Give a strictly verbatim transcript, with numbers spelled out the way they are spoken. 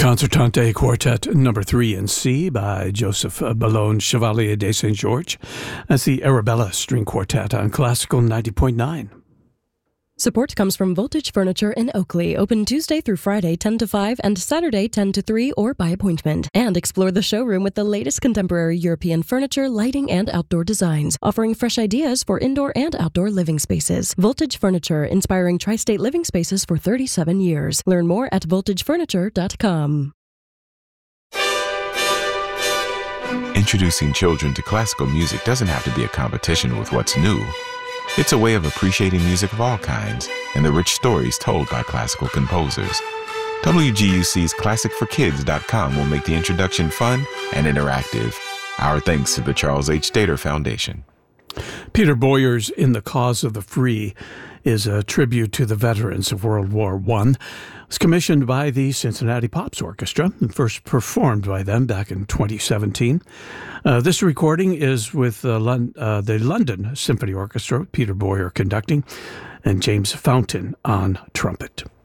Concertante Quartet Number three in C by Joseph Ballon Chevalier de Saint-Georges. That's the Arabella String Quartet on Classical ninety point nine. Support comes from Voltage Furniture in Oakley, open Tuesday through Friday ten to five and Saturday ten to three or by appointment. And explore the showroom with the latest contemporary European furniture, lighting, and outdoor designs, offering fresh ideas for indoor and outdoor living spaces. Voltage Furniture, inspiring tri-state living spaces for thirty-seven years. Learn more at voltage furniture dot com. Introducing children to classical music doesn't have to be a competition with what's new. It's a way of appreciating music of all kinds and the rich stories told by classical composers. W G U C's classic for kids dot com will make the introduction fun and interactive. Our thanks to the Charles H. Stater Foundation. Peter Boyer's In the Cause of the Free is a tribute to the veterans of World War One. It's commissioned by the Cincinnati Pops Orchestra and first performed by them back in twenty seventeen. Uh, this recording is with uh, Lon- uh, the London Symphony Orchestra, Peter Boyer conducting, and James Fountain on trumpet.